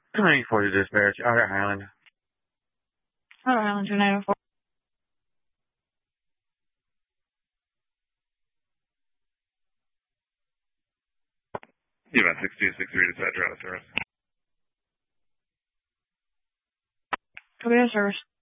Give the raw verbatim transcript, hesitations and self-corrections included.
ninety-four to dispatch, Outer Highland. Outer Highland two nine four. Event six two six three dispatch, out of service. Copy out of service.